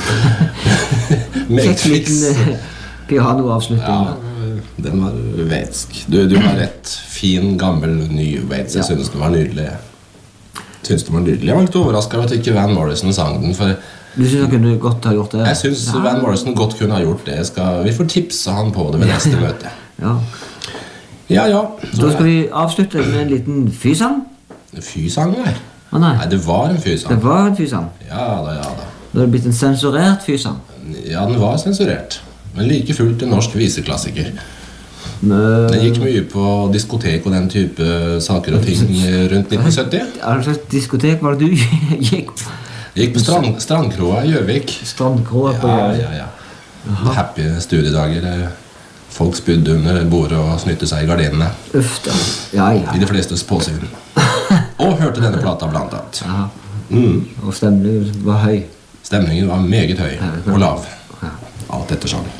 Meget fiks. Pianoavslutning. Ja, den var vetsk. Du har rett. Fin, gammel, ny Waits. Jeg synes den var nydelig. Jeg var litt overrasket over at ikke Van Morrison sang den, for du synes han kunne godt ha gjort det? Jeg synes Van Morrison godt kunne ha gjort det. Vi får tipse han på det ved neste møte. Ja. Da skal vi avslutte med en liten fysang. Fysang, nei? Nei, det var en fysang. Det var en fysang. Ja da. Nå har det blitt en sensurert fysang. Ja, den var sensurert. Men like fullt en norsk viseklassiker. Den gikk mye på diskotek og den type saker og ting rundt 1970. Hva slags diskotek var det du gikk på? Jeg gikk på Strandkroa i Gjøvik. Strandkroa på Gjøvik? Ja. Happy studiedager. Folk spydde under bordet og snytte seg i gardinene. Uff da. Ja. I de flestes påsyn. Og hørte denne plata blant annet. Og stemningen var høy. Stemningen var meget høy og lav. Alt etter sånn.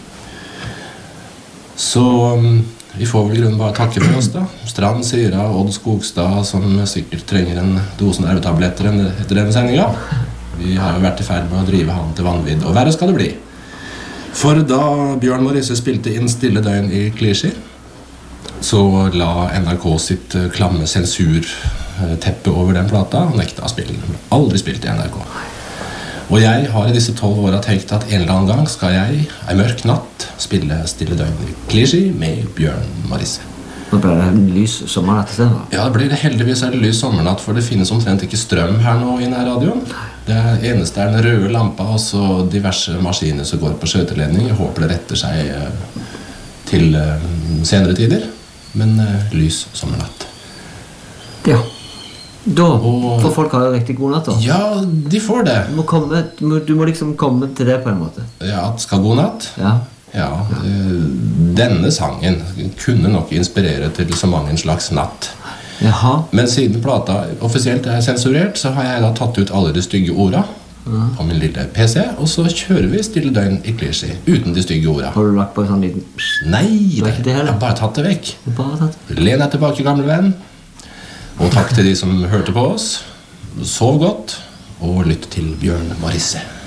Så vi får vel i grunnen bare takke for oss da. Strand, Sira, Odd Skogstad, som sikkert trenger en dose nervetabletter etter denne sendingen. Vi har jo vært i ferd med å drive han til vanvidd, og verre skal det bli. For da Bjørn Morisse spilte inn Stille døgn i Clichy, så la NRK sitt klamme sensurteppe over den plata og nekta å spille den. Aldri spilt i NRK. Og jeg har i disse 12 årene tenkt at en eller annen gang skal jeg, en mørk natt, spille Stille døgn i Clichy med Bjørn Morisse. Nå ble det en lys sommernatt i stedet? Ja, det blir det heldigvis en lys sommernatt, for det finnes omtrent ikke strøm her nå i nærradioen. Det eneste den røde lampa og så diverse maskiner som går på skjøteledning. Jeg håper det retter seg til senere tider, men lys sommernatt. Ja. Da får folk ha riktig god natt da. Ja, de får det. Du må liksom komme til det på en måte. Ja, at skal god natt? Ja, denne sangen kunne nok inspirere til så mange en slags natt. Jaha. Men siden plata offisielt er sensurert, så har jeg da tatt ut alle de stygge ordene på min lille PC, og så kjører vi Stille døgn i Clichy uten de stygge ordene. Har du lagt på en sånn liten... Nei, jeg har bare tatt det vekk. Len deg tilbake, gamle venn. Og takk til de som hørte på oss. Sov godt, og lytt til Bjørn Morisse.